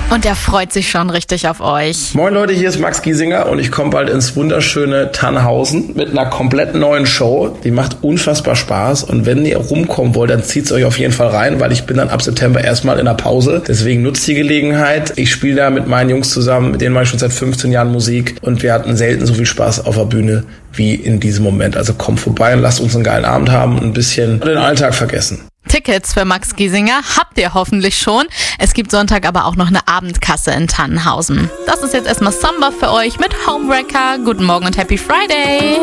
Und er freut sich schon richtig auf euch. Moin Leute, hier ist Max Giesinger und ich komme bald ins wunderschöne Tannhausen mit einer komplett neuen Show. Die macht unfassbar Spaß und wenn ihr rumkommen wollt, dann zieht's euch auf jeden Fall rein, weil ich bin dann ab September erstmal in der Pause. Deswegen nutzt die Gelegenheit. Ich spiele da mit meinen Jungs zusammen, mit denen mache ich schon seit 15 Jahren Musik und wir hatten selten so viel Spaß auf der Bühne wie in diesem Moment. Also kommt vorbei und lasst uns einen geilen Abend haben und ein bisschen den Alltag vergessen. Tickets für Max Giesinger habt ihr hoffentlich schon. Es gibt Sonntag aber auch noch eine Abendkasse in Tannhausen. Das ist jetzt erstmal Samba für euch mit Homewrecker. Guten Morgen und Happy Friday!